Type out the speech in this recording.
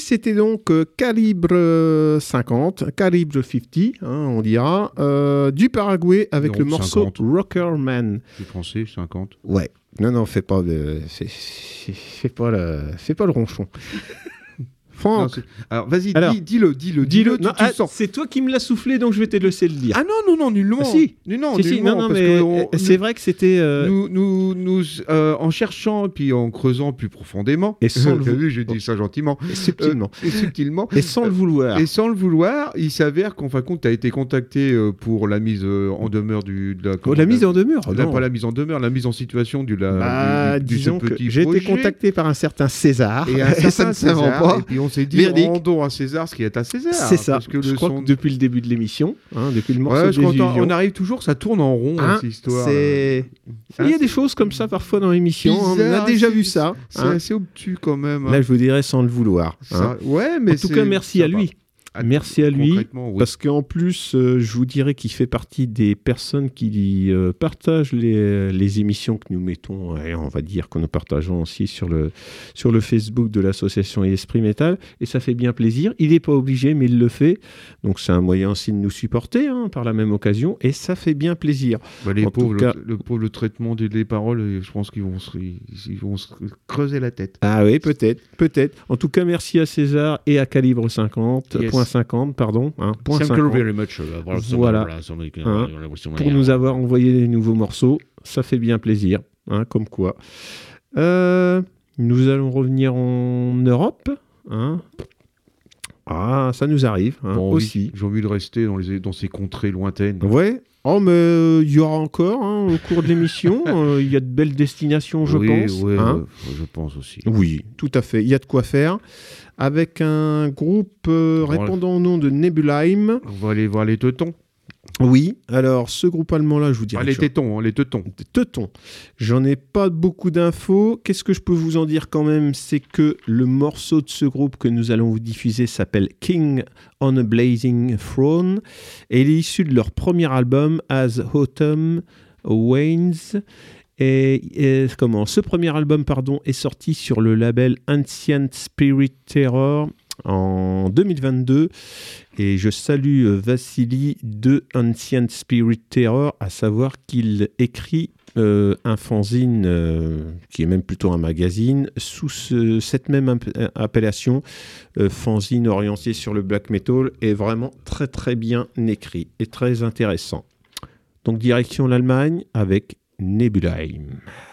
c'était donc Calibre 50, Calibre 50, on dira, du Paraguay avec le morceau 50. Rocker Man. C'est français, 50. Ouais. Non, fais pas le ronchon. Franck. Non, alors vas-y, Alors, dis-le. Non, c'est toi qui me l'as soufflé, donc je vais te laisser le dire. Ah non, nullement. Si. Non, Si, nullement, non, parce mais que c'est vrai que c'était... Nous en cherchant et puis en creusant plus profondément, Et sans t'as vu, j'ai dit ça gentiment, subtilement. et subtilement, Et sans le vouloir. Et sans le vouloir, il s'avère qu'en fin de compte, tu as été contacté pour la mise en demeure la mise en demeure pas la mise en demeure, la mise en situation du disons ce que petit j'ai été projet. contacté par un certain César. Et un ça certain ne s'invente César, pas. et puis on s'est dit, Véridique. rendons à César ce qui est à César. C'est ça. Parce que je crois que depuis le début de l'émission, depuis le morceau de quand Désillusion, on arrive toujours, ça tourne en rond, cette histoire. Il y a des choses comme ça parfois dans l'émission. On a déjà vu ça. C'est assez obtus quand même. Là, je vous dirais sans le vouloir. Ouais, mais en tout cas, merci à lui. Merci à lui, parce qu'en plus, je vous dirais qu'il fait partie des personnes qui partagent les émissions que nous mettons, et on va dire que nous partageons aussi sur le Facebook de l'association Esprit Métal, et ça fait bien plaisir. Il n'est pas obligé, mais il le fait, donc c'est un moyen aussi de nous supporter par la même occasion, et ça fait bien plaisir. Les pauvres, le traitement des paroles, je pense qu'ils vont se creuser la tête. Ah oui, peut-être. En tout cas, merci à César et à Calibre 50. Yes. 50, pardon. Thank you very much. Voilà. Pour nous avoir envoyé des nouveaux morceaux, ça fait bien plaisir. Comme quoi. Nous allons revenir en Europe. Ça nous arrive aussi. J'ai envie de rester dans ces contrées lointaines. Ouais. Oh, mais il y aura encore au cours de l'émission. Il y a de belles destinations, je pense. Oui, je pense aussi. Oui, tout à fait. Il y a de quoi faire. Avec un groupe répondant au nom de Nebulheim. On va aller voir les Teutons. Oui, alors ce groupe allemand-là, je vous dirais... les Teutons. Teutons. J'en ai pas beaucoup d'infos. Qu'est-ce que je peux vous en dire quand même? C'est que le morceau de ce groupe que nous allons vous diffuser s'appelle King on a Blazing Throne et il est issu de leur premier album As Autumn Wanes. Ce premier album est sorti sur le label Ancient Spirit Terror en 2022 et je salue Vassili de Ancient Spirit Terror, à savoir qu'il écrit un fanzine qui est même plutôt un magazine sous cette même appellation, fanzine orienté sur le black metal, est vraiment très très bien écrit et très intéressant. Donc direction l'Allemagne avec Nebulheim.